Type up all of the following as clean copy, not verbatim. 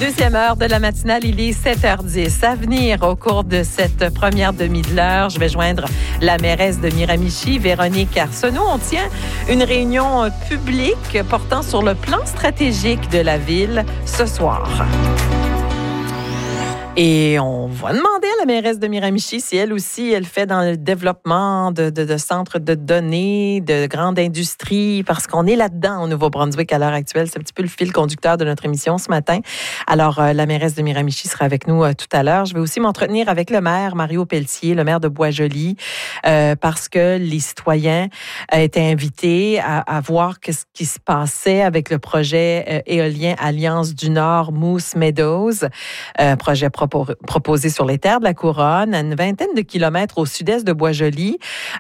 Deuxième heure de la matinale, il est 7h10. À venir, au cours de cette première demi de l'heure, je vais joindre la mairesse de Miramichi, Véronique Arsenault. On tient une réunion publique portant sur le plan stratégique de la ville ce soir. Et on va demander à la mairesse de Miramichi si elle aussi, elle fait dans le développement de centres de données, de grandes industries, parce qu'on est là-dedans au Nouveau-Brunswick à l'heure actuelle. C'est un petit peu le fil conducteur de notre émission ce matin. Alors, la mairesse de Miramichi sera avec nous tout à l'heure. Je vais aussi m'entretenir avec le maire, Mario Pelletier, le maire de Boisjoli, parce que les citoyens étaient invités à voir ce qui se passait avec le projet éolien Alliance du Nord Moose Meadows, projet proposé sur les terres de la Couronne, à une vingtaine de kilomètres au sud-est de Boisjoli.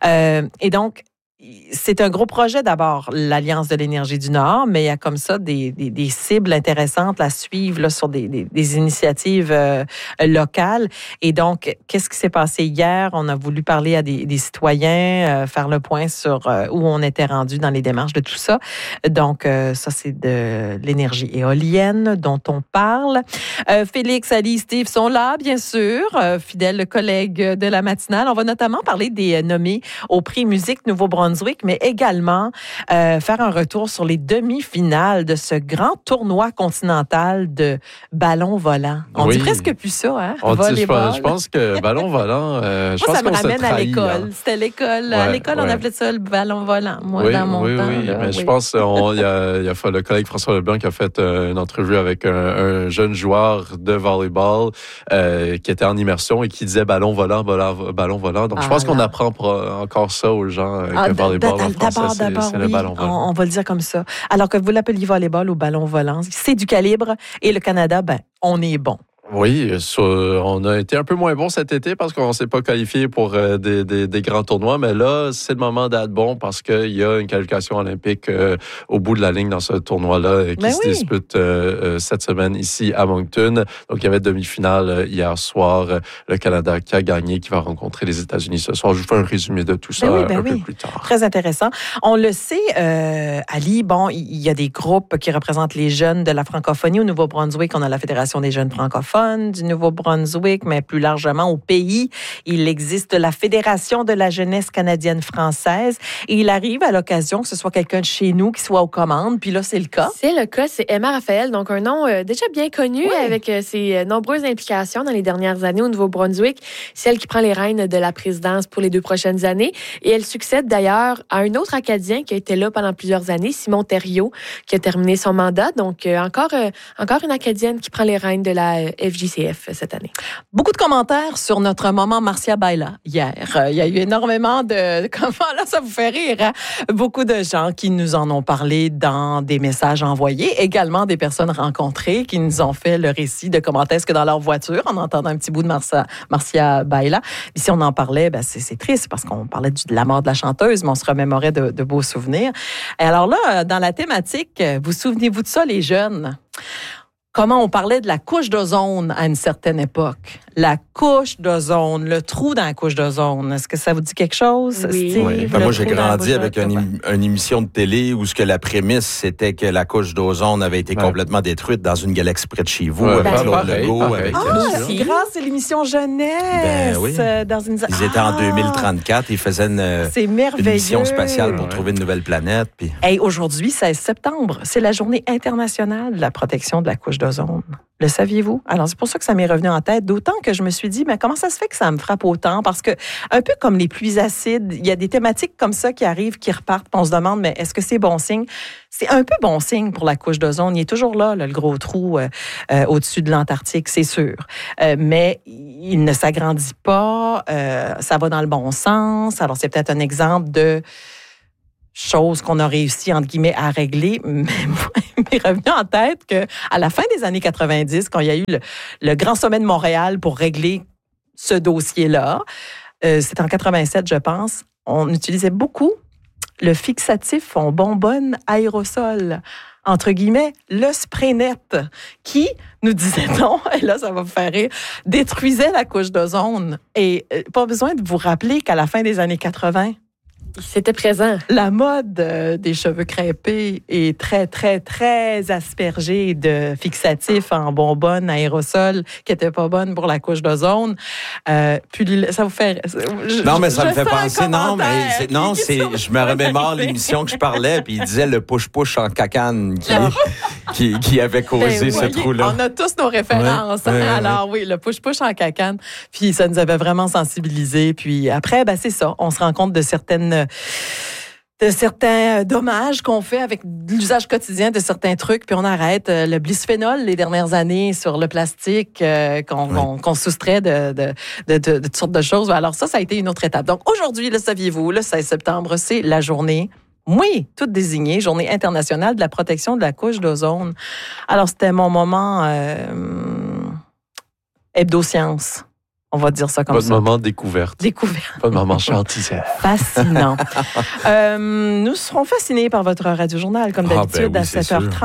Et donc, c'est un gros projet d'abord, l'Alliance de l'énergie du Nord, mais il y a comme ça des cibles intéressantes à suivre là, sur des initiatives locales. Et donc, qu'est-ce qui s'est passé hier? On a voulu parler à des citoyens, faire le point sur où on était rendu dans les démarches de tout ça. Donc, ça, c'est de l'énergie éolienne dont on parle. Félix, Ali, Steve sont là, bien sûr, fidèles collègues de la matinale. On va notamment parler des nommés au prix Musique Nouveau-Brunswick, mais également faire un retour sur les demi-finales de ce grand tournoi continental de ballon volant. On dit presque plus ça, hein? Je pense que ballon volant, ça me ramène à l'école. Hein. C'était l'école. À l'école, on appelait ça le ballon volant. Moi, dans mon temps. Mais je pense qu'il y a le collègue François Leblanc qui a fait une entrevue avec un jeune joueur de volleyball qui était en immersion et qui disait ballon volant. Donc, je pense qu'on apprend encore ça aux gens. D'abord, oui, le ballon volant. On va le dire comme ça. Alors que vous l'appeliez volleyball ou ballon volant, c'est du calibre. Et le Canada, on est bon. Oui, on a été un peu moins bon cet été parce qu'on ne s'est pas qualifié pour des grands tournois, mais là, c'est le moment d'être bon parce qu'il y a une qualification olympique au bout de la ligne dans ce tournoi-là qui se dispute cette semaine ici à Moncton. Donc, il y avait demi-finale hier soir. Le Canada qui a gagné, qui va rencontrer les États-Unis ce soir. Je vous fais un résumé de tout ça un peu plus tard. Très intéressant. On le sait, Ali, il y a des groupes qui représentent les jeunes de la francophonie. Au Nouveau-Brunswick, on a la Fédération des jeunes francophones du Nouveau-Brunswick, mais plus largement au pays. Il existe la Fédération de la jeunesse canadienne-française et il arrive à l'occasion que ce soit quelqu'un de chez nous qui soit aux commandes. Puis là, c'est le cas. C'est le cas, c'est Emma Raphaël, donc un nom déjà bien connu avec ses nombreuses implications dans les dernières années au Nouveau-Brunswick. C'est elle qui prend les rênes de la présidence pour les 2 prochaines années et elle succède d'ailleurs à un autre Acadien qui a été là pendant plusieurs années, Simon Thériault, qui a terminé son mandat. Donc, encore une Acadienne qui prend les rênes de la FJCF cette année. Beaucoup de commentaires sur notre moment Marcia Baila hier. Il y a eu énormément de... Comment là, ça vous fait rire, hein? Beaucoup de gens qui nous en ont parlé dans des messages envoyés, également des personnes rencontrées qui nous ont fait le récit de comment est-ce que dans leur voiture, en entendant un petit bout de Marcia Baila. Ici, on en parlait, c'est triste parce qu'on parlait de la mort de la chanteuse, mais on se remémorait de beaux souvenirs. Et alors là, dans la thématique, vous souvenez-vous de ça, les jeunes? Comment on parlait de la couche d'ozone à une certaine époque. La couche d'ozone, le trou dans la couche d'ozone. Est-ce que ça vous dit quelque chose, Steve? Oui. Moi, j'ai grandi avec une émission de télé où la prémisse, c'était que la couche d'ozone avait été complètement détruite dans une galaxie près de chez vous, avec Claude Legault. C'est grâce à l'émission Jeunesse. Dans une... Ils étaient en 2034, ils faisaient une mission spatiale pour trouver une nouvelle planète. Puis... Aujourd'hui, 16 septembre, c'est la journée internationale de la protection de la couche d'ozone. Le saviez-vous? Alors, c'est pour ça que ça m'est revenu en tête, d'autant que je me suis dit, mais comment ça se fait que ça me frappe autant? Parce que, un peu comme les pluies acides, il y a des thématiques comme ça qui arrivent, qui repartent, on se demande, mais est-ce que c'est bon signe? C'est un peu bon signe pour la couche d'ozone. Il est toujours là, le gros trou au-dessus de l'Antarctique, c'est sûr. Mais il ne s'agrandit pas, ça va dans le bon sens. Alors, c'est peut-être un exemple de chose qu'on a réussi, entre guillemets, à régler. Mais moi, il m'est revenu en tête qu'à la fin des années 90, quand il y a eu le Grand Sommet de Montréal pour régler ce dossier-là, c'était en 87, je pense, on utilisait beaucoup le fixatif en bonbonne aérosol. Entre guillemets, le Spraynet, qui, nous disait-on, et là, ça va vous faire rire, détruisait la couche d'ozone. Et pas besoin de vous rappeler qu'à la fin des années 80, C'était présent. La mode des cheveux crêpés est très, très, très aspergée de fixatifs en bonbonnes, aérosols, qui n'étaient pas bonnes pour la couche d'ozone. Puis ça vous fait... Non, mais ça me fait penser... Je me remémore l'émission que je parlais, puis il disait le push-push en cacane qui avait causé ce trou-là. On a tous nos références. Alors oui, le push-push en cacane. Puis ça nous avait vraiment sensibilisés. Puis après, c'est ça. On se rend compte de certains dommages qu'on fait avec l'usage quotidien de certains trucs, puis on arrête le bisphénol les dernières années sur le plastique qu'on soustrait de toutes sortes de choses. Alors ça a été une autre étape. Donc aujourd'hui, le saviez-vous, le 16 septembre, c'est la journée, oui, toute désignée, Journée internationale de la protection de la couche d'ozone. Alors c'était mon moment hebdo-science. On va dire ça comme ça. Pas de moment découverte. Pas de moment chantier. Fascinant. Nous serons fascinés par votre radio-journal, comme d'habitude, à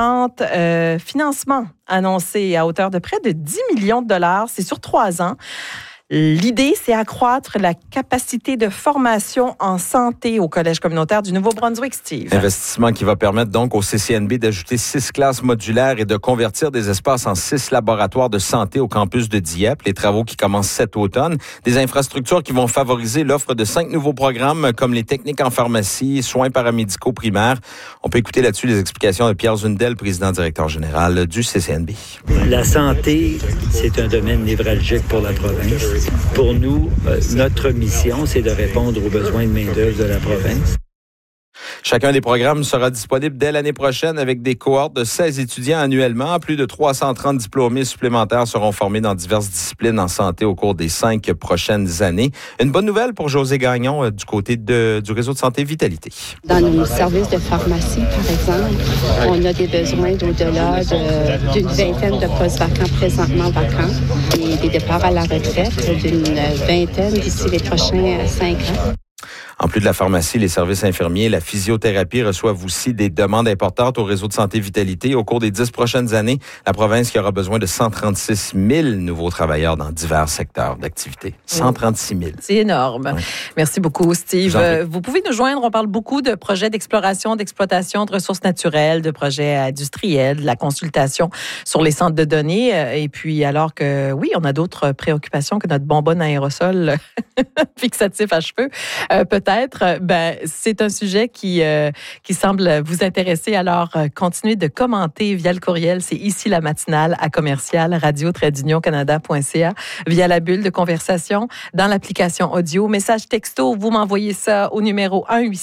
7h30. Financement annoncé à hauteur de près de 10 millions de dollars. C'est sur 3 ans. L'idée, c'est accroître la capacité de formation en santé au Collège communautaire du Nouveau-Brunswick, Steve. Investissement qui va permettre donc au CCNB d'ajouter 6 classes modulaires et de convertir des espaces en 6 laboratoires de santé au campus de Dieppe. Les travaux qui commencent cet automne. Des infrastructures qui vont favoriser l'offre de 5 nouveaux programmes comme les techniques en pharmacie, soins paramédicaux primaires. On peut écouter là-dessus les explications de Pierre Zundel, président-directeur général du CCNB. La santé, c'est un domaine névralgique pour la province. Pour nous, notre mission, c'est de répondre aux besoins de main-d'œuvre de la province. Chacun des programmes sera disponible dès l'année prochaine avec des cohortes de 16 étudiants annuellement. Plus de 330 diplômés supplémentaires seront formés dans diverses disciplines en santé au cours des 5 prochaines années. Une bonne nouvelle pour José Gagnon du côté du réseau de santé Vitalité. Dans nos services de pharmacie, par exemple, on a des besoins d'au-delà d'une vingtaine de postes vacants présentement vacants et des départs à la retraite d'une vingtaine d'ici les prochains 5 ans. En plus de la pharmacie, les services infirmiers, la physiothérapie reçoivent aussi des demandes importantes au réseau de santé Vitalité. Au cours des 10 prochaines années, la province qui aura besoin de 136 000 nouveaux travailleurs dans divers secteurs d'activité. 136 000. C'est énorme. Ouais. Merci beaucoup, Steve. Vous pouvez nous joindre. On parle beaucoup de projets d'exploration, d'exploitation de ressources naturelles, de projets industriels, de la consultation sur les centres de données. Et puis, alors que, oui, on a d'autres préoccupations que notre bonbonne aérosol fixatif à cheveux. Peut-être, c'est un sujet qui semble vous intéresser. Alors, continuez de commenter via le courriel. C'est ici la matinale à commercial radio-unioncanada.ca via la bulle de conversation dans l'application audio. Message texto, vous m'envoyez ça au numéro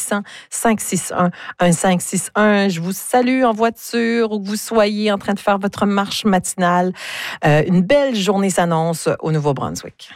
1-800-561-1561. Je vous salue en voiture où que vous soyez en train de faire votre marche matinale. Une belle journée s'annonce au Nouveau-Brunswick.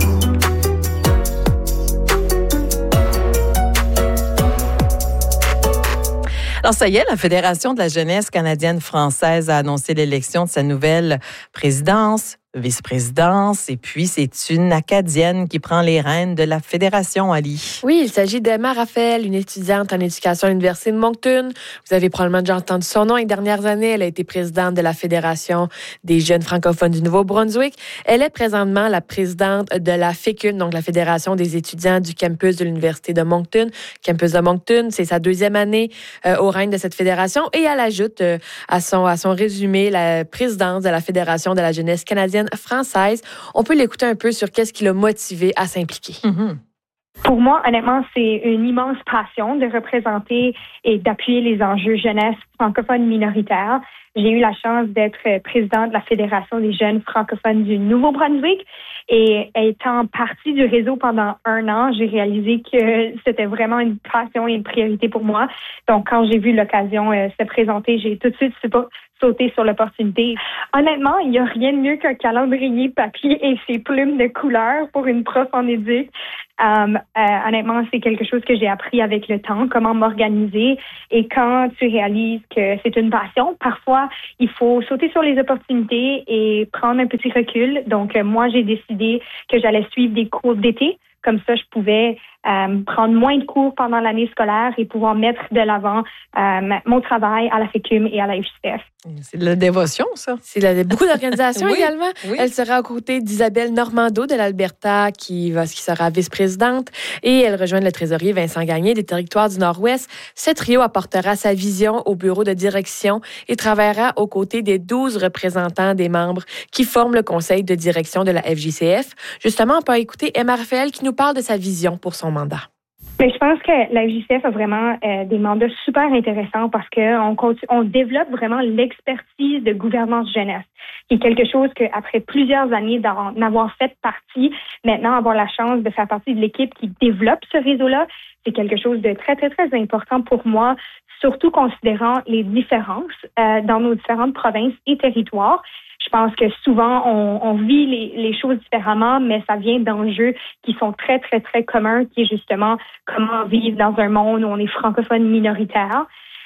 Alors, ça y est, la Fédération de la jeunesse canadienne-française a annoncé l'élection de sa nouvelle présidence, vice-présidence, et puis c'est une Acadienne qui prend les rênes de la fédération, Ali. Oui, il s'agit d'Emma Raphael, une étudiante en éducation à l'Université de Moncton. Vous avez probablement déjà entendu son nom. Les dernières années, elle a été présidente de la Fédération des jeunes francophones du Nouveau-Brunswick. Elle est présentement la présidente de la FECUN, donc la Fédération des étudiants du campus de l'Université de Moncton. Campus de Moncton, c'est sa 2e année au règne de cette fédération, et elle ajoute à son résumé la présidence de la Fédération de la jeunesse canadienne française. On peut l'écouter un peu sur qu'est-ce qui l'a motivé à s'impliquer. Mm-hmm. Pour moi, honnêtement, c'est une immense passion de représenter et d'appuyer les enjeux jeunesse francophone minoritaire. J'ai eu la chance d'être présidente de la Fédération des jeunes francophones du Nouveau-Brunswick, et étant partie du réseau pendant 1 an, j'ai réalisé que c'était vraiment une passion et une priorité pour moi. Donc, quand j'ai vu l'occasion se présenter, j'ai tout de suite sauté sur l'opportunité. Honnêtement, il n'y a rien de mieux qu'un calendrier papier et ses plumes de couleur pour une prof en éduc. Honnêtement, c'est quelque chose que j'ai appris avec le temps, comment m'organiser. Et quand tu réalises que c'est une passion, parfois, il faut sauter sur les opportunités et prendre un petit recul. Donc, moi, j'ai décidé que j'allais suivre des cours d'été. Comme ça, je pouvais prendre moins de cours pendant l'année scolaire et pouvoir mettre de l'avant mon travail à la FECUM et à la FJCF. C'est de la dévotion, ça. C'est beaucoup d'organisations également. Oui. Elle sera aux côtés d'Isabelle Normando de l'Alberta, qui sera vice-présidente, et elle rejoint le trésorier Vincent Gagné des Territoires du Nord-Ouest. Ce trio apportera sa vision au bureau de direction et travaillera aux côtés des 12 représentants des membres qui forment le conseil de direction de la FJCF. Justement, on peut écouter Emma Raphaël qui nous parle de sa vision pour son mandat. Mais je pense que la FJCF a vraiment des mandats super intéressants parce qu'on développe vraiment l'expertise de gouvernance jeunesse, qui est quelque chose qu'après plusieurs années d'en avoir fait partie, maintenant avoir la chance de faire partie de l'équipe qui développe ce réseau-là, c'est quelque chose de très, très, très important pour moi, surtout considérant les différences dans nos différentes provinces et territoires. Je pense que souvent, on vit les choses différemment, mais ça vient d'enjeux qui sont très, très, très communs, qui est justement comment vivre dans un monde où on est francophone minoritaire.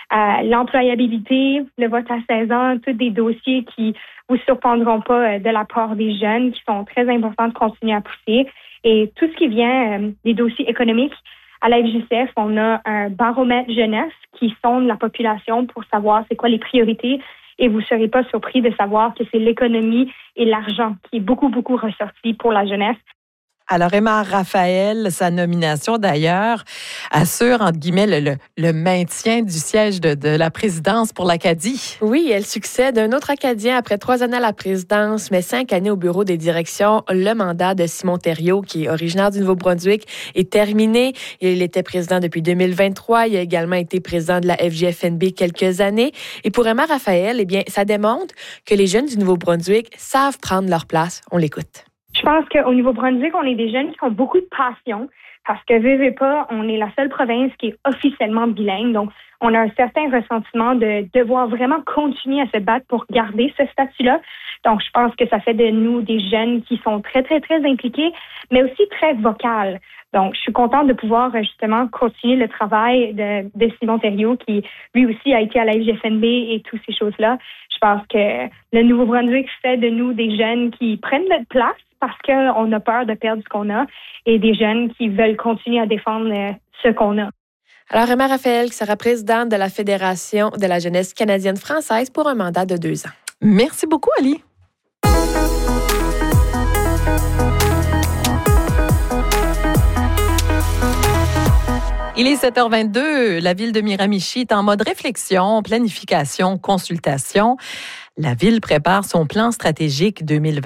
L'employabilité, le vote à 16 ans, tous des dossiers qui vous surprendront pas de la part des jeunes, qui sont très importants de continuer à pousser. Et tout ce qui vient des dossiers économiques, à la FJCF, on a un baromètre jeunesse qui sonde la population pour savoir c'est quoi les priorités. Et vous ne serez pas surpris de savoir que c'est l'économie et l'argent qui est beaucoup, beaucoup ressorti pour la jeunesse. Alors, Emma Raphaël, sa nomination d'ailleurs, assure, entre guillemets, le maintien du siège de la présidence pour l'Acadie. Oui, elle succède à un autre Acadien après 3 années à la présidence, mais 5 années au bureau des directions. Le mandat de Simon Thériault, qui est originaire du Nouveau-Brunswick, est terminé. Il était président depuis 2023. Il a également été président de la FJFNB quelques années. Et pour Emma Raphaël, eh bien, ça démontre que les jeunes du Nouveau-Brunswick savent prendre leur place. On l'écoute. Je pense qu'au Nouveau-Brunswick, on est des jeunes qui ont beaucoup de passion parce que, veux pas, on est la seule province qui est officiellement bilingue. Donc, on a un certain ressentiment de devoir vraiment continuer à se battre pour garder ce statut-là. Donc, je pense que ça fait de nous des jeunes qui sont très, très, très impliqués, mais aussi très vocales. Donc, je suis contente de pouvoir justement continuer le travail de Simon Thériault, qui lui aussi a été à la FJFNB et toutes ces choses-là. Je pense que le Nouveau-Brunswick fait de nous des jeunes qui prennent notre place parce qu'on a peur de perdre ce qu'on a et des jeunes qui veulent continuer à défendre ce qu'on a. Alors, Emma Raphaël, qui sera présidente de la Fédération de la jeunesse canadienne-française pour un mandat de 2 ans. Merci beaucoup, Ali. Il est 7h22. La ville de Miramichi est en mode réflexion, planification, consultation. La ville prépare son plan stratégique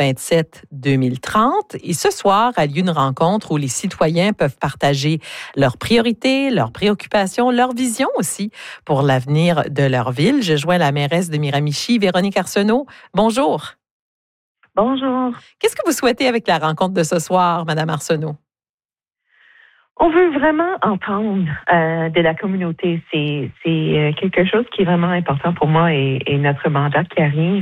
2027-2030 et ce soir a lieu une rencontre où les citoyens peuvent partager leurs priorités, leurs préoccupations, leurs visions aussi pour l'avenir de leur ville. Je joins la mairesse de Miramichi, Véronique Arsenault. Bonjour. Bonjour. Qu'est-ce que vous souhaitez avec la rencontre de ce soir, Madame Arsenault? On veut vraiment entendre de la communauté. C'est quelque chose qui est vraiment important pour moi et notre mandat qui arrive.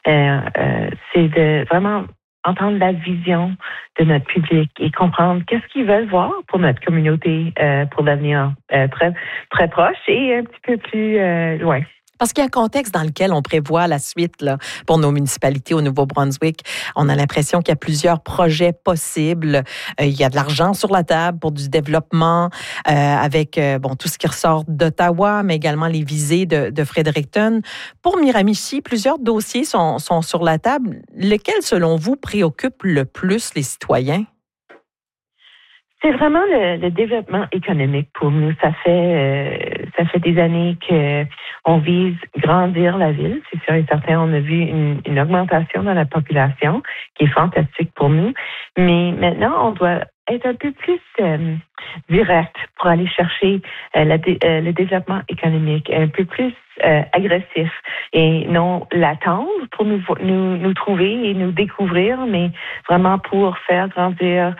C'est de vraiment entendre la vision de notre public et comprendre qu'est-ce qu'ils veulent voir pour notre communauté pour l'avenir très, très proche et un petit peu plus loin. Parce qu'il y a un contexte dans lequel on prévoit la suite là, pour nos municipalités au Nouveau-Brunswick. On a l'impression qu'il y a plusieurs projets possibles. Il y a de l'argent sur la table pour du développement avec tout ce qui ressort d'Ottawa, mais également les visées de Fredericton. Pour Miramichi, plusieurs dossiers sont sur la table. Lequel, selon vous, préoccupe le plus les citoyens? C'est vraiment le développement économique pour nous. Ça fait des années que on vise grandir la ville. C'est sûr et certain, on a vu une augmentation dans la population qui est fantastique pour nous. Mais maintenant, on doit être un peu plus direct pour aller chercher le développement économique, un peu plus agressif et non l'attendre pour nous trouver et nous découvrir, mais vraiment pour faire grandir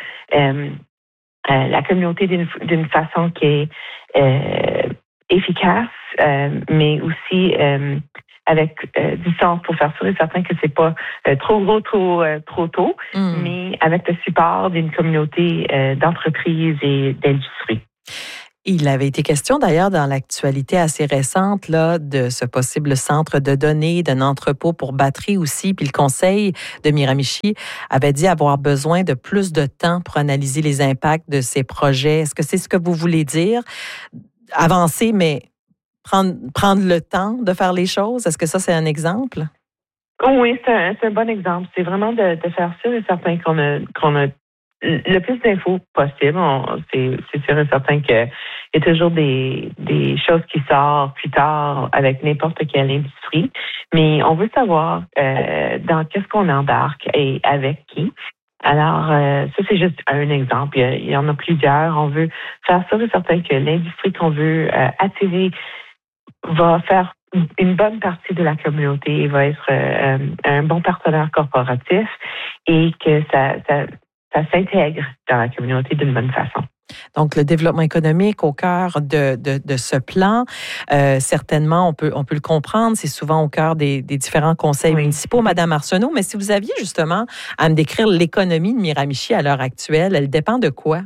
la communauté d'une façon qui est efficace, mais aussi avec du sens pour faire sûr et certain que c'est pas trop gros, trop tôt, mais avec le support d'une communauté d'entreprises et d'industrie. Il avait été question d'ailleurs dans l'actualité assez récente là, de ce possible centre de données, d'un entrepôt pour batterie aussi. Puis le conseil de Miramichi avait dit avoir besoin de plus de temps pour analyser les impacts de ces projets. Est-ce que c'est ce que vous voulez dire? Avancer, mais prendre le temps de faire les choses? Est-ce que ça, c'est un exemple? Oui, c'est un bon exemple. C'est vraiment de faire sûr et certain qu'on a le plus d'infos possible. C'est sûr et certain qu'il y a toujours des choses qui sortent plus tard avec n'importe quelle industrie, mais on veut savoir dans qu'est-ce qu'on embarque et avec qui. Alors, ça, c'est juste un exemple. Il y en a plusieurs. On veut faire sûr et certain que l'industrie qu'on veut attirer va faire une bonne partie de la communauté, va être un bon partenaire corporatif et que ça s'intègre dans la communauté d'une bonne façon. Donc, le développement économique au cœur de ce plan, certainement, on peut le comprendre, c'est souvent au cœur des différents conseils municipaux, Madame Arsenault, mais si vous aviez justement à me décrire l'économie de Miramichi à l'heure actuelle, elle dépend de quoi?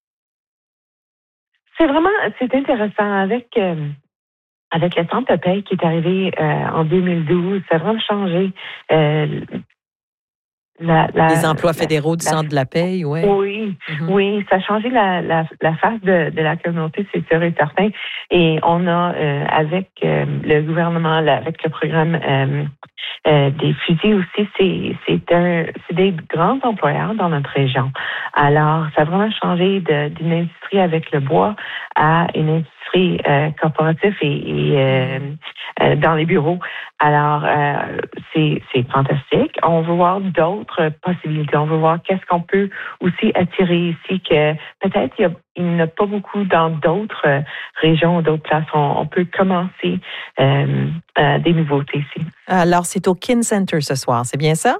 C'est intéressant avec le centre de paie qui est arrivé en 2012, ça a vraiment changé les emplois fédéraux du centre de la paie, oui. Oui, ça a changé la face de la communauté, c'est sûr et certain. Et on a, avec le gouvernement, avec le programme des fusils aussi, c'est des grands employeurs dans notre région. Alors, ça a vraiment changé d'une industrie avec le bois à une industrie corporative et dans les bureaux. Alors, c'est fantastique. On veut voir d'autres possibilités. On veut voir qu'est-ce qu'on peut aussi attirer ici que peut-être il n'y en a pas beaucoup dans d'autres régions ou d'autres places. On peut commencer des nouveautés ici. Alors, c'est au Kin Center ce soir, c'est bien ça?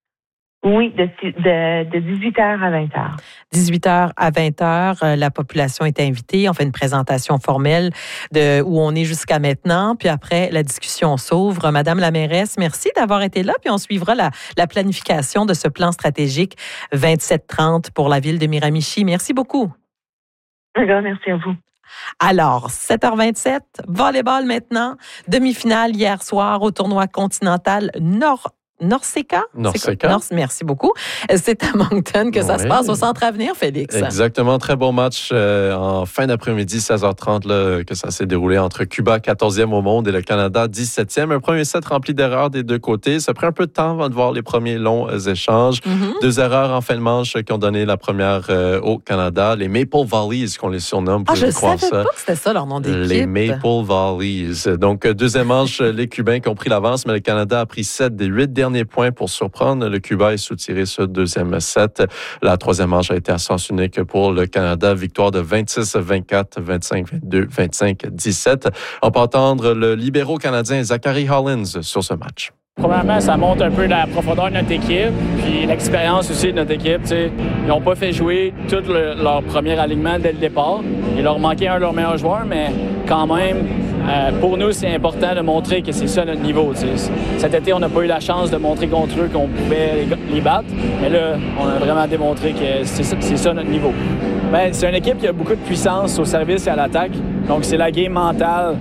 Oui, de 18h à 20h. 18h à 20h, la population est invitée. On fait une présentation formelle de où on est jusqu'à maintenant. Puis après, la discussion s'ouvre. Madame la mairesse, merci d'avoir été là. Puis on suivra la planification de ce plan stratégique 2730 pour la ville de Miramichi. Merci beaucoup. Un grand merci à vous. Alors, 7h27, volleyball maintenant. Demi-finale hier soir au tournoi continental Norseka? Merci beaucoup. C'est à Moncton que ça se passe au Centre Avenir, Félix. Exactement. Très bon match en fin d'après-midi, 16h30, là, que ça s'est déroulé entre Cuba, 14e au monde, et le Canada, 17e. Un premier set rempli d'erreurs des deux côtés. Ça a pris un peu de temps avant de voir les premiers longs échanges. Deux erreurs en fin de manche qui ont donné la première au Canada. Les Maple Valleys, qu'on les surnomme. Je ne savais pas que c'était ça leur nom d'équipe. Les Maple Valleys. Donc, deuxième manche, les Cubains qui ont pris l'avance, mais le Canada a pris 7 des 8 derniers points pour surprendre. Le Cuba est soutiré ce deuxième set. La troisième manche a été à sens unique pour le Canada. Victoire de 26-24, 25-22, 25-17. On peut entendre le libéraux canadien Zachary Hollins sur ce match. Premièrement, ça montre un peu la profondeur de notre équipe, puis l'expérience aussi de notre équipe. Ils n'ont pas fait jouer tout leur premier alignement dès le départ. Il leur manquait un de leurs meilleurs joueurs, mais quand même, pour nous, c'est important de montrer que c'est ça notre niveau. Cet été, on n'a pas eu la chance de montrer contre eux qu'on pouvait les battre, mais là, on a vraiment démontré que c'est ça notre niveau. C'est une équipe qui a beaucoup de puissance au service et à l'attaque, donc c'est la game mentale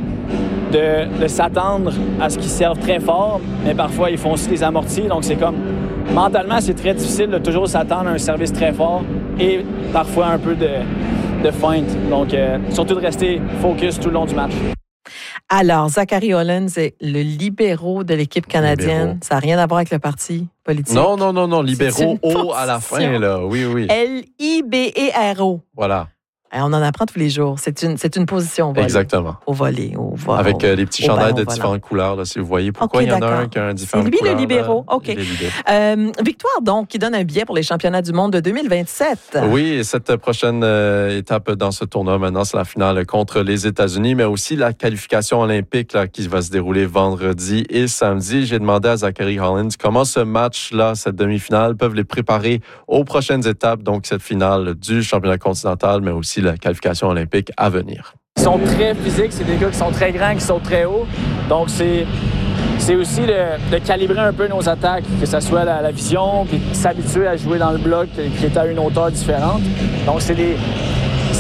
de s'attendre à ce qu'ils servent très fort, mais parfois, ils font aussi des amortis. Donc, c'est comme, mentalement, c'est très difficile de toujours s'attendre à un service très fort et parfois un peu de feinte. Donc, surtout de rester focus tout le long du match. Alors, Zachary Hollins est le libéraux de l'équipe canadienne. Ça n'a rien à voir avec le parti politique. Non. Libéraux O à la fin, là. Oui. L-I-B-E-R-O. Voilà. On en apprend tous les jours. C'est une position au volley. Exactement. Au volley. Avec les petits chandails de différentes couleurs, là, si vous voyez. Pourquoi il y en a un qui a un différent couleur? C'est lui, le libéraux. OK. Victoire, donc, qui donne un billet pour les championnats du monde de 2027. Oui, et cette prochaine étape dans ce tournoi, maintenant, c'est la finale contre les États-Unis, mais aussi la qualification olympique là, qui va se dérouler vendredi et samedi. J'ai demandé à Zachary Hollins comment ce match-là, cette demi-finale, peuvent les préparer aux prochaines étapes, donc cette finale du championnat continental, mais aussi la qualification olympique à venir. Ils sont très physiques, c'est des gars qui sont très grands, qui sont très hauts. Donc, c'est aussi de calibrer un peu nos attaques, que ce soit la vision, puis s'habituer à jouer dans le bloc qui est à une hauteur différente. Donc,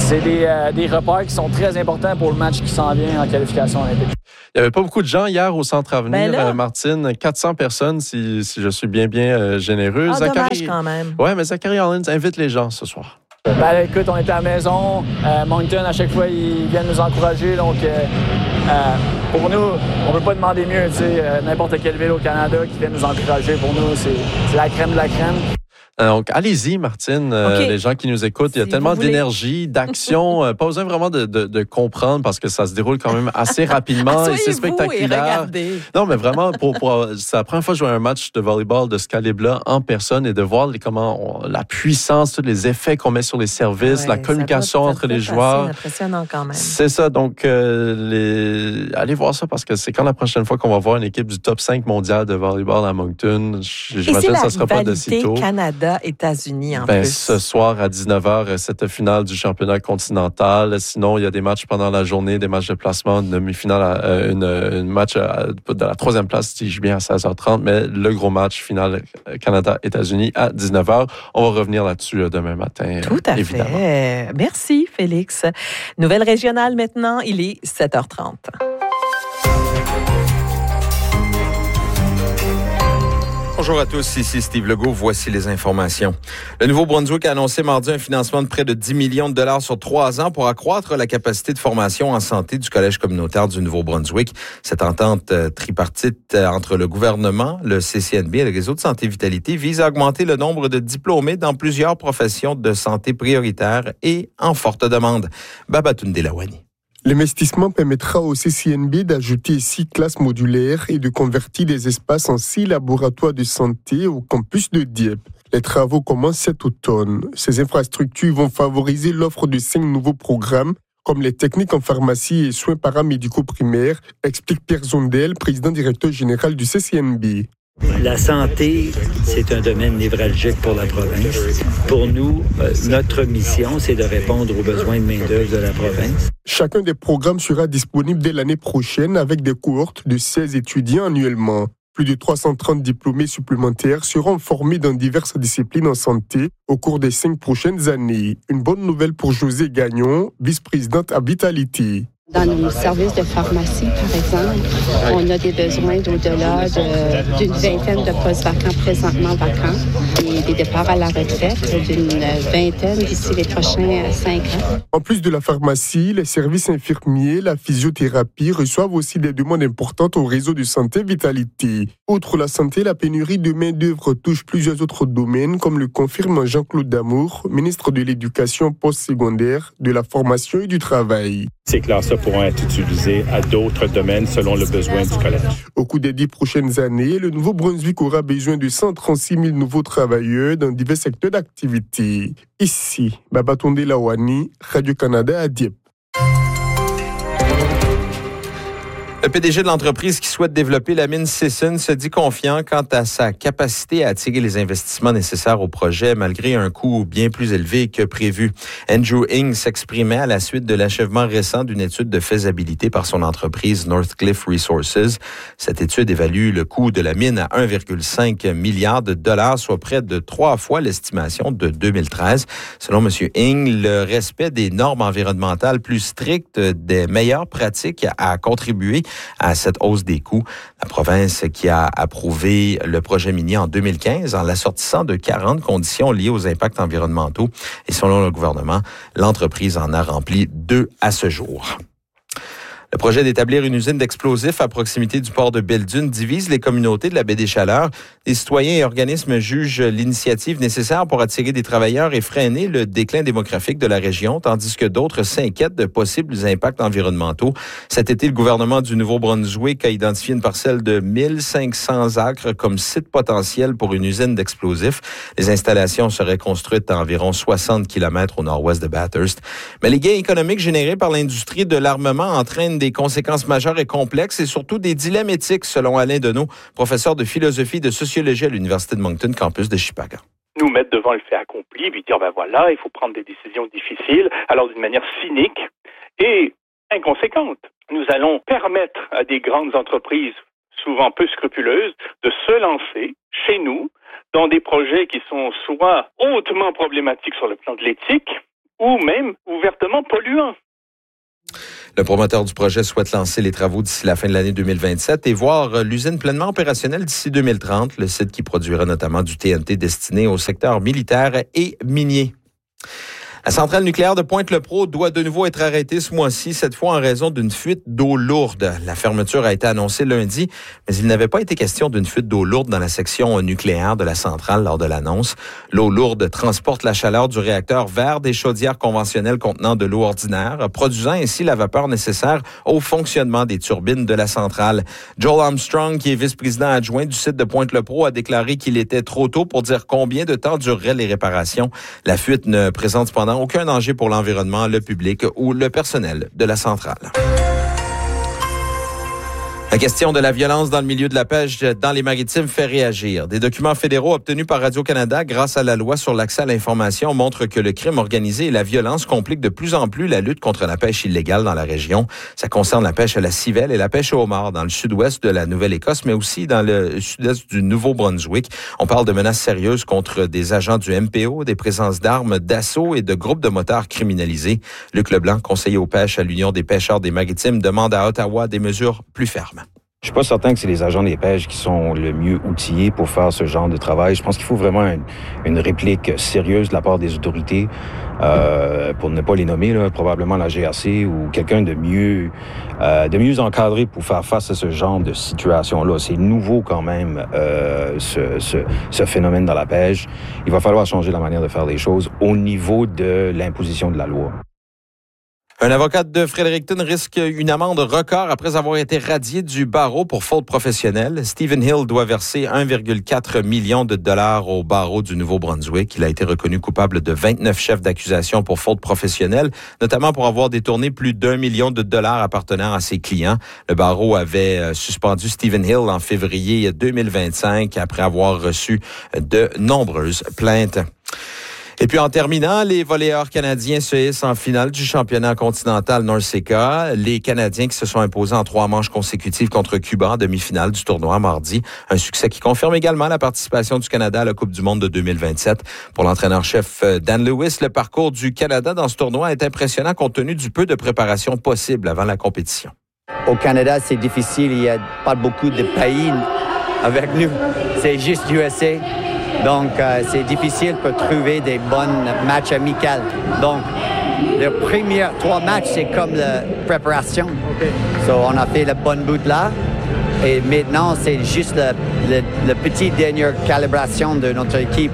c'est des repères qui sont très importants pour le match qui s'en vient en qualification olympique. Il n'y avait pas beaucoup de gens hier au Centre Avenir, Martine. 400 personnes, si je suis bien généreux. Dommage quand même. Oui, mais Zachary Hollins invite les gens ce soir. Écoute, on était à la maison. Moncton, à chaque fois, ils viennent nous encourager. Donc, pour nous, on ne peut pas demander mieux. N'importe quelle ville au Canada qui vient nous encourager, pour nous, c'est la crème de la crème. Donc, allez-y, Martine, les gens qui nous écoutent. Il y a tellement d'énergie, d'action. Pas besoin vraiment de comprendre parce que ça se déroule quand même assez rapidement et c'est spectaculaire. Non, mais vraiment, c'est la première fois que je vois un match de volleyball de ce calibre-là en personne et de voir comment la puissance, tous les effets qu'on met sur les services, la communication entre les joueurs. C'est impressionnant quand même. C'est ça. Donc, allez voir ça parce que c'est quand la prochaine fois qu'on va voir une équipe du top 5 mondial de volleyball à Moncton. J'imagine que ça ne sera pas de sitôt. Canada-États-Unis en plus. Ce soir à 19h, cette finale du championnat continental. Sinon, il y a des matchs pendant la journée, des matchs de placement, une demi-finale, un match de la troisième place, si je bien, à 16h30. Mais le gros match final Canada-États-Unis à 19h. On va revenir là-dessus demain matin. Tout à évidemment. fait. Merci, Félix. Nouvelle régionale maintenant, il est 7h30. Bonjour à tous, ici Steve Legault. Voici les informations. Le Nouveau-Brunswick a annoncé mardi un financement de près de 10 millions de dollars sur 3 ans pour accroître la capacité de formation en santé du Collège communautaire du Nouveau-Brunswick. Cette entente tripartite entre le gouvernement, le CCNB et le réseau de santé vitalité vise à augmenter le nombre de diplômés dans plusieurs professions de santé prioritaires et en forte demande. Babatunde Lawani. L'investissement permettra au CCNB d'ajouter 6 classes modulaires et de convertir des espaces en 6 laboratoires de santé au campus de Dieppe. Les travaux commencent cet automne. Ces infrastructures vont favoriser l'offre de 5 nouveaux programmes, comme les techniques en pharmacie et soins paramédicaux primaires, explique Pierre Zondel, président-directeur général du CCNB. La santé, c'est un domaine névralgique pour la province. Pour nous, notre mission, c'est de répondre aux besoins de main-d'œuvre de la province. Chacun des programmes sera disponible dès l'année prochaine avec des cohortes de 16 étudiants annuellement. Plus de 330 diplômés supplémentaires seront formés dans diverses disciplines en santé au cours des 5 prochaines années. Une bonne nouvelle pour Josée Gagnon, vice-présidente à Vitalité. Dans nos services de pharmacie, par exemple, on a des besoins d'au-delà d'une vingtaine de postes vacants présentement vacants et des départs à la retraite d'une vingtaine d'ici les prochains 5 ans. En plus de la pharmacie, les services infirmiers, la physiothérapie reçoivent aussi des demandes importantes au réseau de santé Vitalité. Outre la santé, la pénurie de main-d'œuvre touche plusieurs autres domaines, comme le confirme Jean-Claude Damour, ministre de l'Éducation postsecondaire, de la formation et du travail. Ces classes-là pourront être utilisées à d'autres domaines selon le besoin du collège. Au cours des 10 prochaines années, le Nouveau-Brunswick aura besoin de 136 000 nouveaux travailleurs dans divers secteurs d'activité. Ici, Babatunde Lawani, Radio-Canada à Dieppe. Le PDG de l'entreprise qui souhaite développer la mine Sisson se dit confiant quant à sa capacité à attirer les investissements nécessaires au projet malgré un coût bien plus élevé que prévu. Andrew Ng s'exprimait à la suite de l'achèvement récent d'une étude de faisabilité par son entreprise Northcliffe Resources. Cette étude évalue le coût de la mine à 1,5 milliard de dollars, soit près de 3 fois l'estimation de 2013. Selon M. Ng, le respect des normes environnementales plus strictes, des meilleures pratiques a contribué à cette hausse des coûts. La province qui a approuvé le projet minier en 2015 en l'assortissant de 40 conditions liées aux impacts environnementaux. Et selon le gouvernement, l'entreprise en a rempli 2 à ce jour. Le projet d'établir une usine d'explosifs à proximité du port de Belle-Dune divise les communautés de la baie des Chaleurs. Les citoyens et organismes jugent l'initiative nécessaire pour attirer des travailleurs et freiner le déclin démographique de la région, tandis que d'autres s'inquiètent de possibles impacts environnementaux. Cet été, le gouvernement du Nouveau-Brunswick a identifié une parcelle de 1500 acres comme site potentiel pour une usine d'explosifs. Les installations seraient construites à environ 60 km au nord-ouest de Bathurst. Mais les gains économiques générés par l'industrie de l'armement entraînent des conséquences majeures et complexes et surtout des dilemmes éthiques, selon Alain Deneau, professeur de philosophie et de sociologie à l'Université de Moncton, campus de Chipaga. Nous mettre devant le fait accompli, puis dire, voilà, il faut prendre des décisions difficiles, alors d'une manière cynique et inconséquente. Nous allons permettre à des grandes entreprises, souvent peu scrupuleuses, de se lancer chez nous dans des projets qui sont soit hautement problématiques sur le plan de l'éthique, ou même ouvertement polluants. Le promoteur du projet souhaite lancer les travaux d'ici la fin de l'année 2027 et voir l'usine pleinement opérationnelle d'ici 2030, le site qui produira notamment du TNT destiné au secteur militaire et minier. La centrale nucléaire de Pointe-le-Pro doit de nouveau être arrêtée ce mois-ci, cette fois en raison d'une fuite d'eau lourde. La fermeture a été annoncée lundi, mais il n'avait pas été question d'une fuite d'eau lourde dans la section nucléaire de la centrale lors de l'annonce. L'eau lourde transporte la chaleur du réacteur vers des chaudières conventionnelles contenant de l'eau ordinaire, produisant ainsi la vapeur nécessaire au fonctionnement des turbines de la centrale. Joel Armstrong, qui est vice-président adjoint du site de Pointe-le-Pro, a déclaré qu'il était trop tôt pour dire combien de temps dureraient les réparations. La fuite ne présente cependant aucun danger pour l'environnement, le public ou le personnel de la centrale. La question de la violence dans le milieu de la pêche dans les maritimes fait réagir. Des documents fédéraux obtenus par Radio-Canada grâce à la loi sur l'accès à l'information montrent que le crime organisé et la violence compliquent de plus en plus la lutte contre la pêche illégale dans la région. Ça concerne la pêche à la civelle et la pêche au homard dans le sud-ouest de la Nouvelle-Écosse, mais aussi dans le sud-est du Nouveau-Brunswick. On parle de menaces sérieuses contre des agents du MPO, des présences d'armes, d'assaut et de groupes de motards criminalisés. Luc Leblanc, conseiller aux pêches à l'Union des pêcheurs des maritimes, demande à Ottawa des mesures plus fermes. Je suis pas certain que c'est les agents des pêches qui sont le mieux outillés pour faire ce genre de travail. Je pense qu'il faut vraiment une réplique sérieuse de la part des autorités, pour ne pas les nommer, là, probablement la GRC ou quelqu'un de mieux encadré pour faire face à ce genre de situation-là. C'est nouveau quand même, ce phénomène dans la pêche. Il va falloir changer la manière de faire les choses au niveau de l'imposition de la loi. Un avocat de Fredericton risque une amende record après avoir été radié du barreau pour faute professionnelle. Stephen Hill doit verser 1,4 million de dollars au barreau du Nouveau-Brunswick. Il a été reconnu coupable de 29 chefs d'accusation pour faute professionnelle, notamment pour avoir détourné plus d'1 million de dollars appartenant à ses clients. Le barreau avait suspendu Stephen Hill en février 2025 après avoir reçu de nombreuses plaintes. Et puis en terminant, les volleyeurs canadiens se hissent en finale du championnat continental NORCECA. Les Canadiens qui se sont imposés en 3 manches consécutives contre Cuba en demi-finale du tournoi mardi. Un succès qui confirme également la participation du Canada à la Coupe du monde de 2027. Pour l'entraîneur-chef Dan Lewis, le parcours du Canada dans ce tournoi est impressionnant compte tenu du peu de préparation possible avant la compétition. Au Canada, c'est difficile. Il n'y a pas beaucoup de pays avec nous. C'est juste USA. Donc, c'est difficile pour trouver des bons matchs amicaux. Donc, les premiers 3 matchs, c'est comme la préparation. So, on a fait le bon bout là. Et maintenant, c'est juste la petite dernière calibration de notre équipe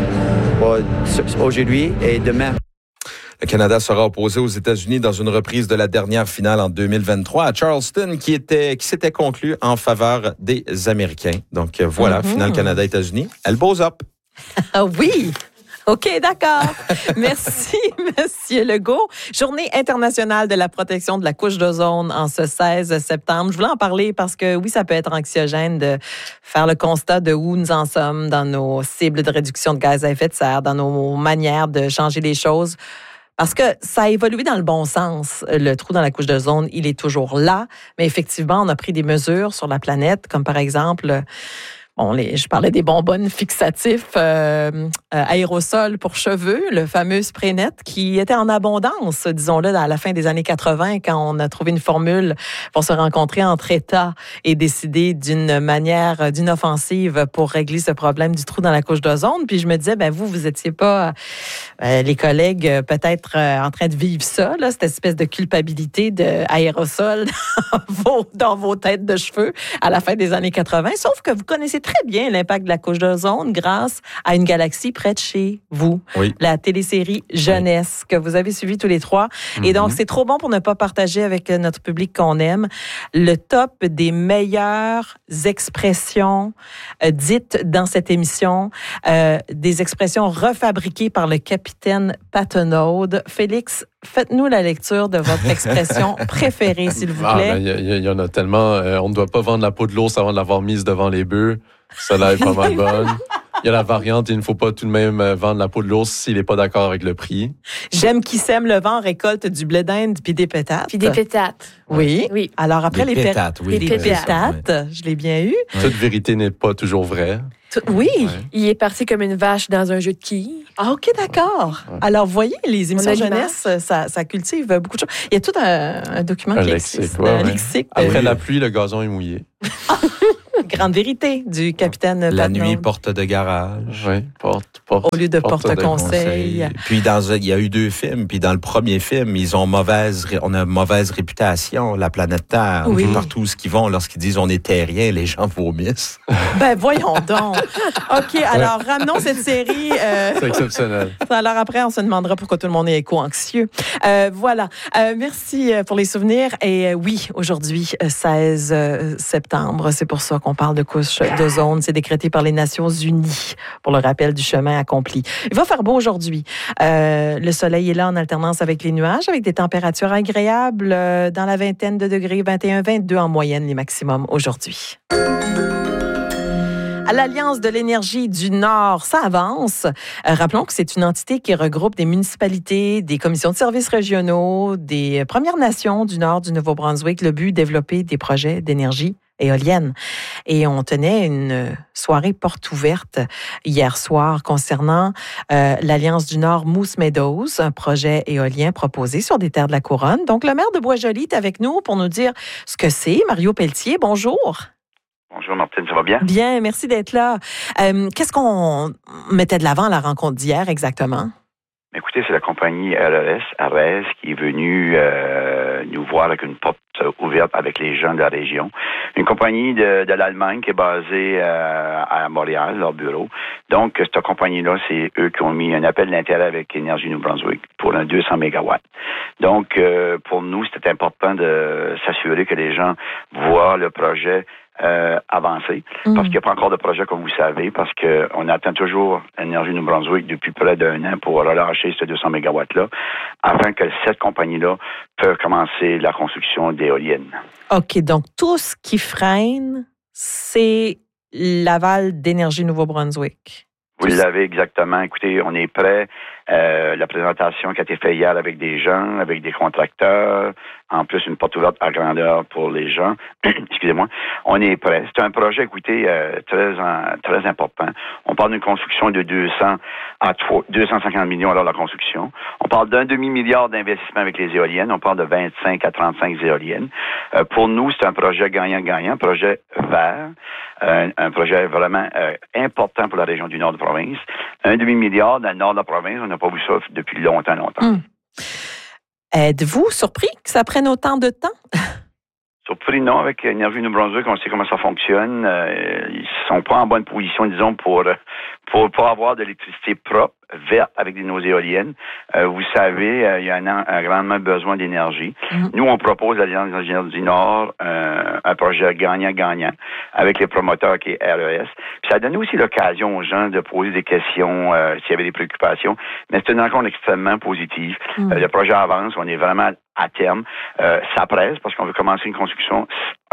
aujourd'hui et demain. Le Canada sera opposé aux États-Unis dans une reprise de la dernière finale en 2023 à Charleston qui s'était conclue en faveur des Américains. Donc voilà, finale Canada-États-Unis. Elle bows up. Ah oui! OK, d'accord. Merci, Monsieur Legault. Journée internationale de la protection de la couche d'ozone en ce 16 septembre. Je voulais en parler parce que, oui, ça peut être anxiogène de faire le constat de où nous en sommes dans nos cibles de réduction de gaz à effet de serre, dans nos manières de changer les choses. Parce que ça a évolué dans le bon sens. Le trou dans la couche d'ozone, il est toujours là. Mais effectivement, on a pris des mesures sur la planète, comme par exemple... je parlais des bonbonnes fixatifs aérosols pour cheveux, le fameux Spraynet, qui était en abondance, disons-le, à la fin des années 80, quand on a trouvé une formule pour se rencontrer entre États et décider d'une offensive pour régler ce problème du trou dans la couche d'ozone. Puis je me disais, vous étiez pas, les collègues, peut-être en train de vivre ça, là, cette espèce de culpabilité d'aérosol dans vos têtes de cheveux à la fin des années 80, sauf que vous connaissez très bien l'impact de la couche d'ozone grâce à une galaxie près de chez vous. Oui. La télésérie Jeunesse, que vous avez suivie tous les 3. Et donc, c'est trop bon pour ne pas partager avec notre public qu'on aime le top des meilleures expressions dites dans cette émission, des expressions refabriquées par le capitaine Patenaude. Félix, faites-nous la lecture de votre expression préférée, s'il vous plaît. Il y en a tellement. On ne doit pas vendre la peau de l'ours avant de l'avoir mise devant les bœufs. Celle-là est pas mal bonne. Il y a la variante, il ne faut pas tout de même vendre la peau de l'ours s'il n'est pas d'accord avec le prix. J'aime qui sème le vent, récolte du blé d'Inde puis des pétates. Puis des pétates. Oui. Alors après les pétates, je l'ai bien eu. Toute vérité n'est pas toujours vraie. Oui. Ouais. Il est parti comme une vache dans un jeu de quilles. Ah, OK, d'accord. Alors, vous voyez, les émissions jeunesse, ça cultive beaucoup de choses. Il y a tout un document qui existe. Un lexique. Après la pluie, le gazon est mouillé. Grande vérité du capitaine La Patnaud. nuit, porte de garage. Oui, porte. Au lieu de porte-conseil. Puis il y a eu 2 films. Puis dans le premier film, on a mauvaise réputation, la planète Terre. Oui. Partout où ils vont, lorsqu'ils disent on est terrien, les gens vomissent. Ben voyons donc. OK, alors ramenons cette série. C'est exceptionnel. Alors après, on se demandera pourquoi tout le monde est éco-anxieux. Voilà. Merci pour les souvenirs. Et oui, aujourd'hui, 16 septembre, c'est pour ça qu'on parle de couche d'ozone. C'est décrété par les Nations Unies pour le rappel du chemin accompli. Il va faire beau aujourd'hui. Le soleil est là en alternance avec les nuages, avec des températures agréables dans la vingtaine de degrés, 21-22 en moyenne les maximums aujourd'hui. À l'Alliance de l'énergie du Nord, ça avance. Rappelons que c'est une entité qui regroupe des municipalités, des commissions de services régionaux, des Premières Nations du Nord du Nouveau-Brunswick. Le but, développer des projets d'énergie éolienne. Et on tenait une soirée porte ouverte hier soir concernant l'Alliance du Nord Moose Meadows, un projet éolien proposé sur des terres de la Couronne. Donc, le maire de Boisjoli est avec nous pour nous dire ce que c'est. Mario Pelletier, bonjour. Bonjour Martine, ça va bien? Bien, merci d'être là. Qu'est-ce qu'on mettait de l'avant à la rencontre d'hier exactement? Écoutez, c'est la compagnie RES, qui est venue nous voir avec une porte ouverte avec les gens de la région. Une compagnie de l'Allemagne qui est basée à Montréal, leur bureau. Donc, cette compagnie-là, c'est eux qui ont mis un appel d'intérêt avec Énergie Nouveau-Brunswick pour un 200 MW. Donc, pour nous, c'était important de s'assurer que les gens voient le projet avancer, parce qu'il n'y a pas encore de projet, comme vous savez, parce qu'on attend toujours Énergie Nouveau-Brunswick depuis près d'1 an pour relâcher ce 200 MW-là, afin que cette compagnie-là peut commencer la construction d'éoliennes. OK, donc tout ce qui freine, c'est l'aval d'Énergie Nouveau-Brunswick. Vous l'avez exactement. Écoutez, on est prêt. La présentation qui a été faite hier avec des gens, avec des contracteurs, en plus une porte ouverte à grandeur pour les gens. Excusez-moi. On est prêt. C'est un projet, écoutez, très important. On parle d'une construction de 250 millions à l'heure de la construction. On parle d'un demi-milliard d'investissements avec les éoliennes. On parle de 25 à 35 éoliennes. Pour nous, c'est un projet gagnant-gagnant, un projet vert, un projet vraiment important pour la région du nord de la province. Un demi-milliard dans le nord de la province, on n'a pas vu ça depuis longtemps. Êtes-vous surpris que ça prenne autant de temps? Surpris, non. Avec Énergie Nouveau-Brunswick, on sait comment ça fonctionne. Ils sont pas en bonne position, disons, pour avoir de l'électricité propre, verte, avec nos éoliennes. Vous savez, il y a un grandement besoin d'énergie. Nous, on propose à l'Alliance d'ingénieurs du Nord un projet gagnant-gagnant avec les promoteurs qui est RES. Puis ça a donné aussi l'occasion aux gens de poser des questions s'il y avait des préoccupations. Mais c'est une rencontre extrêmement positive. Le projet avance. On est vraiment à terme. Ça presse parce qu'on veut commencer une construction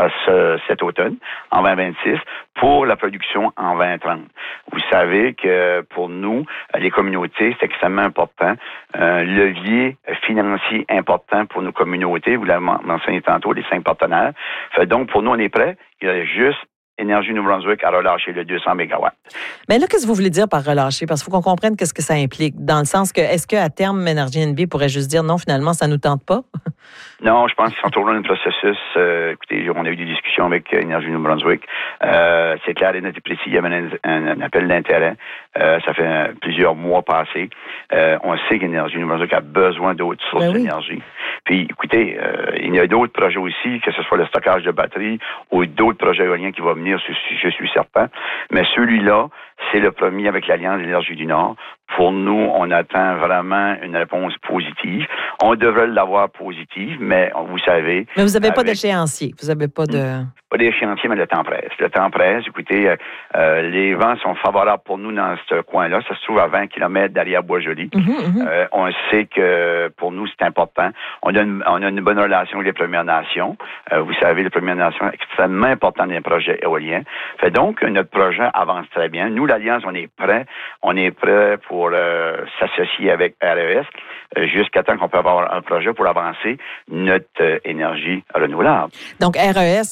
cet automne, en 2026, pour la production en 2030. Vous savez que pour nous, les communautés, c'est extrêmement important. Un levier financier important pour nos communautés. Vous l'avez mentionné tantôt, les 5 partenaires. Donc, pour nous, on est prêts. Il y a juste Énergie Nouveau-Brunswick a relâché le 200 MW. Mais là, qu'est-ce que vous voulez dire par relâcher? Parce qu'il faut qu'on comprenne qu'est-ce que ça implique. Dans le sens que, est-ce qu'à terme, Énergie NB pourrait juste dire non, finalement, ça ne nous tente pas? Non, je pense qu'ils sont toujours dans le processus. Écoutez, on a eu des discussions avec Énergie Nouveau-Brunswick. C'est clair et net et précis. Il y avait un appel d'intérêt. Ça fait plusieurs mois passés. On sait qu'Énergie Nouveau-Brunswick a besoin d'autres sources d'énergie. Puis, écoutez, il y a d'autres projets aussi, que ce soit le stockage de batteries ou d'autres projets éoliens qui vont venir, je suis certain. Mais celui-là, c'est le premier avec l'Alliance de l'énergie du Nord. Pour nous, on attend vraiment une réponse positive. On devrait l'avoir positive, mais vous savez... Mais vous n'avez pas d'échéancier. Vous n'avez pas de... Pas d'échéancier, mais le temps presse. Le temps presse. Écoutez, les vents sont favorables pour nous dans ce coin-là. Ça se trouve à 20 km derrière Boisjoli. On sait que pour nous, c'est important. On a une bonne relation avec les Premières Nations. Vous savez, les Premières Nations sont extrêmement importantes dans les projets éoliens. Fait donc, notre projet avance très bien. Nous, l'Alliance, on est prêts. On est prêts pour s'associer avec RES jusqu'à temps qu'on peut avoir un projet pour avancer notre énergie renouvelable. Donc, RES risque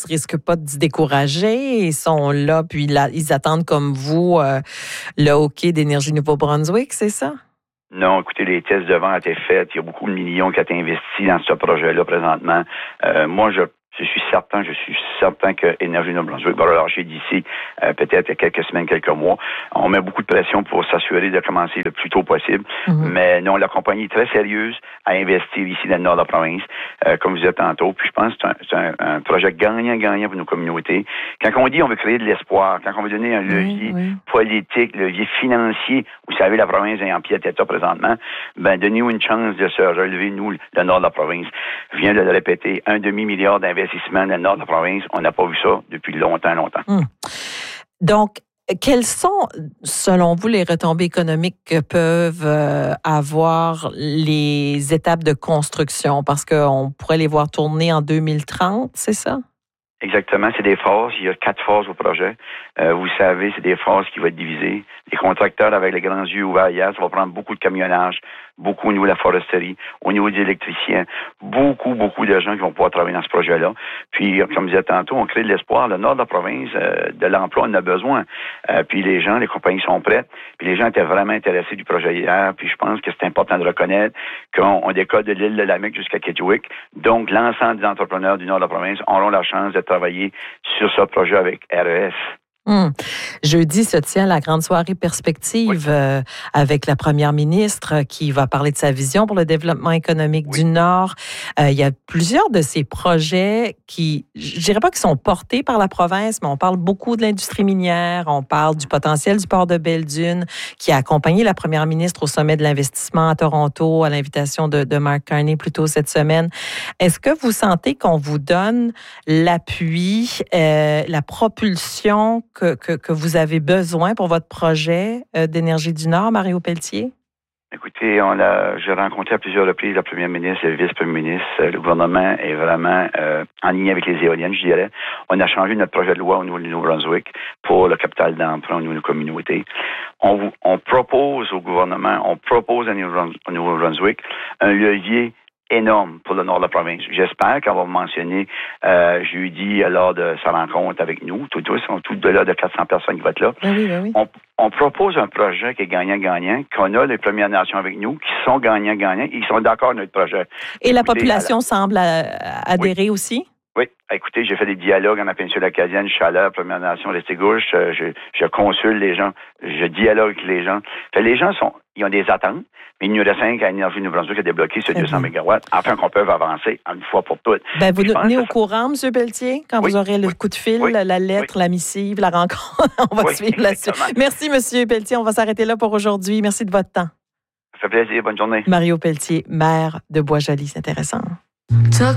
pas de se décourager. Ils sont là, puis là, ils attendent comme vous le hockey d'Énergie Nouveau-Brunswick, c'est ça? Non, écoutez, les tests de vente ont été faits. Il y a beaucoup de millions qui ont été investis dans ce projet-là présentement. Moi, je suis certain que Énergie Nouveau-Brunswick va relâcher d'ici peut-être quelques semaines, quelques mois. On met beaucoup de pression pour s'assurer de commencer le plus tôt possible. Mais non, la compagnie est très sérieuse à investir ici dans le nord de la province, comme vous êtes tantôt. Puis je pense que c'est un projet gagnant-gagnant pour nos communautés. Quand on dit on veut créer de l'espoir, quand on veut donner un levier politique, levier financier, vous savez, la province est en pied-à-tête présentement, donnez-nous une chance de se relever, nous, le nord de la province. Je viens de le répéter, 1,5 milliard d'investissements dans le nord de la province. On n'a pas vu ça depuis longtemps. Donc, quelles sont, selon vous, les retombées économiques que peuvent avoir les étapes de construction? Parce qu'on pourrait les voir tourner en 2030, c'est ça? Exactement, c'est des phases. Il y a 4 phases au projet. Vous savez, c'est des phases qui vont être divisées. Les contracteurs avec les grands yeux ouverts hier, ça va prendre beaucoup de camionnage, beaucoup au niveau de la foresterie, au niveau des électriciens, beaucoup de gens qui vont pouvoir travailler dans ce projet-là. Puis, comme je disais tantôt, on crée de l'espoir. Le nord de la province, de l'emploi, on en a besoin. Puis les gens, les compagnies sont prêtes. Puis les gens étaient vraiment intéressés du projet hier. Puis je pense que c'est important de reconnaître qu'on décolle de l'île de Lamec jusqu'à Kedgewick. Donc, l'ensemble des entrepreneurs du nord de la province auront la chance de travailler sur ce projet avec RES. Jeudi se tient la grande soirée perspective avec la première ministre qui va parler de sa vision pour le développement économique du Nord. Il y a plusieurs de ces projets qui, je dirais pas qu'ils sont portés par la province, mais on parle beaucoup de l'industrie minière, on parle du potentiel du port de Belle-Dune qui a accompagné la première ministre au sommet de l'investissement à Toronto à l'invitation de Mark Carney plus tôt cette semaine. Est-ce que vous sentez qu'on vous donne l'appui, la propulsion que vous avez besoin pour votre projet d'Énergie du Nord, Mario Pelletier? Écoutez, j'ai rencontré à plusieurs reprises la première ministre et le vice-premier ministre. Le gouvernement est vraiment en ligne avec les éoliennes, je dirais. On a changé notre projet de loi au niveau du Nouveau-Brunswick pour le capital d'emprunt au niveau de la communauté. On propose au gouvernement, on propose au Nouveau-Brunswick un levier énorme pour le nord de la province. J'espère qu'on va mentionner jeudi lors de sa rencontre avec nous. Tous au-delà de 400 personnes qui vont être là. Oui. On propose un projet qui est gagnant-gagnant, qu'on a les Premières Nations avec nous, qui sont gagnants-gagnants, ils sont d'accord avec notre projet. Et la population semble adhérer aussi? Oui. Écoutez, j'ai fait des dialogues en la péninsule acadienne, Chaleur, Première Nation, l'Est-et-Gauche. Je consulte les gens, je dialogue avec les gens. Les gens ils ont des attentes, mais il nous reste 5 à Énergie Nouveau-Brunswick à débloquer ce 200 MW, afin qu'on puisse avancer une fois pour toutes. Vous nous tenez au courant, M. Pelletier, quand vous aurez le coup de fil, la lettre, la missive, la rencontre. On va suivre la suite. Merci, M. Pelletier. On va s'arrêter là pour aujourd'hui. Merci de votre temps. Ça fait plaisir. Bonne journée. Mario Pelletier, maire de Bois-Joli. C'est intéressant.